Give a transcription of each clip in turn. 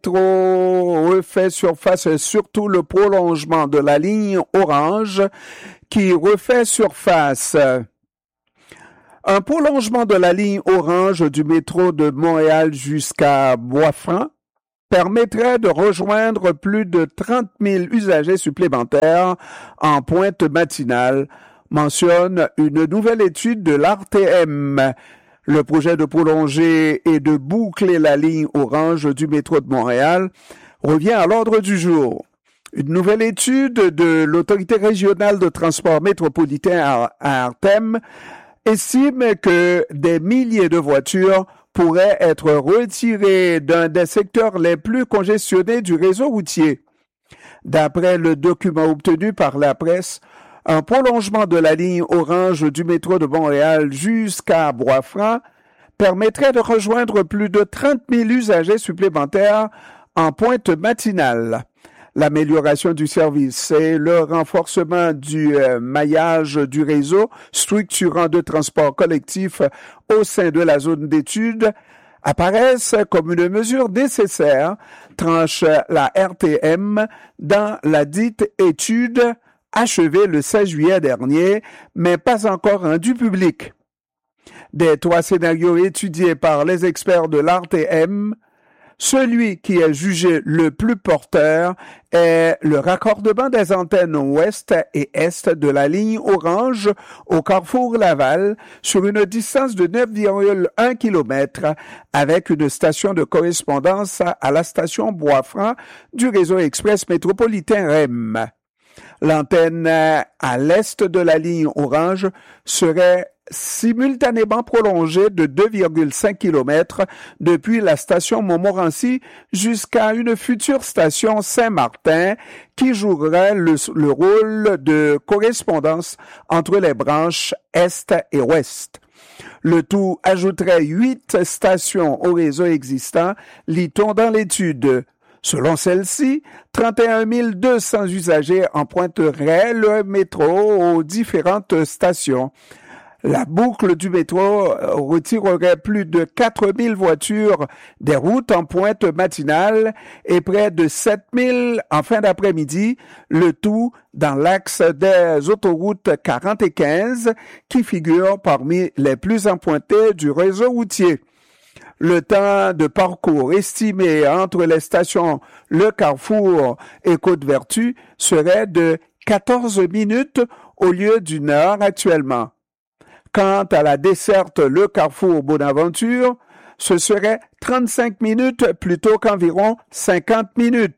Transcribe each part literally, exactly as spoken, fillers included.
métro refait surface et surtout le prolongement de la ligne orange qui refait surface. Un prolongement de la ligne orange du métro de Montréal jusqu'à Bois-Franc permettrait de rejoindre plus de trente mille usagers supplémentaires en pointe matinale, mentionne une nouvelle étude de l'A R T M. Le projet de prolonger et de boucler la ligne orange du métro de Montréal revient à l'ordre du jour. Une nouvelle étude de l'Autorité régionale de transport métropolitain à R T M estime que des milliers de voitures pourraient être retirées d'un des secteurs les plus congestionnés du réseau routier. D'après le document obtenu par la presse, un prolongement de la ligne orange du métro de Montréal jusqu'à Bois-Franc permettrait de rejoindre plus de trente mille usagers supplémentaires en pointe matinale. L'amélioration du service et le renforcement du euh, maillage du réseau structurant de transport collectif au sein de la zone d'étude apparaissent comme une mesure nécessaire, tranche la R T M dans la dite étude achevée le seize juillet dernier, mais pas encore rendue publique. Des trois scénarios étudiés par les experts de l'A R T M, celui qui est jugé le plus porteur est le raccordement des antennes ouest et est de la ligne orange au carrefour Laval sur une distance de neuf virgule un kilomètres avec une station de correspondance à la station Bois-Franc du réseau express métropolitain R E M. L'antenne à l'est de la ligne orange serait simultanément prolongée de deux virgule cinq kilomètres depuis la station Montmorency jusqu'à une future station Saint-Martin qui jouerait le, le rôle de correspondance entre les branches est et ouest. Le tout ajouterait huit stations au réseau existant, lit-on dans l'étude. Selon celle-ci, trente et un mille deux cents usagers emprunteraient le métro aux différentes stations. La boucle du métro retirerait plus de quatre mille voitures des routes en pointe matinale et près de sept mille en fin d'après-midi, le tout dans l'axe des autoroutes quarante et quinze qui figurent parmi les plus empruntées du réseau routier. Le temps de parcours estimé entre les stations Le Carrefour et Côte-Vertu serait de quatorze minutes au lieu d'une heure actuellement. Quant à la desserte Le Carrefour-Bonaventure, ce serait trente-cinq minutes plutôt qu'environ cinquante minutes.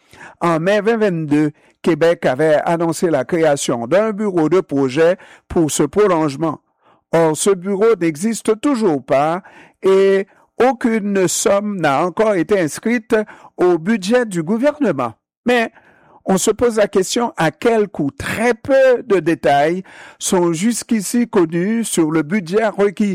En mai vingt vingt-deux, Québec avait annoncé la création d'un bureau de projet pour ce prolongement. Or, ce bureau n'existe toujours pas et aucune somme n'a encore été inscrite au budget du gouvernement. Mais on se pose la question à quel coût. Très peu de détails sont jusqu'ici connus sur le budget requis.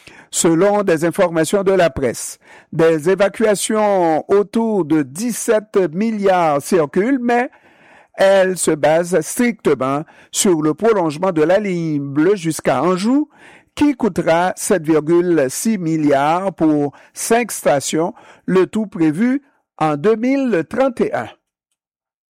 Selon des informations de la presse, des évacuations autour de dix-sept milliards circulent, mais elles se basent strictement sur le prolongement de la ligne bleue jusqu'à Anjou, qui coûtera sept virgule six milliards pour cinq stations, le tout prévu en deux mille trente et un.